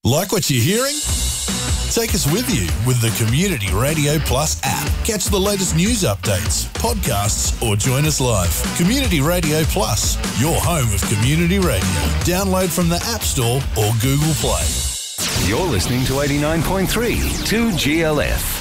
Like what you're hearing? Take us with you with the Community Radio Plus app. Catch the latest news updates, podcasts, or join us live. Community Radio Plus, your home of community radio. Download from the App Store or Google Play. You're listening to 89.3 2GLF.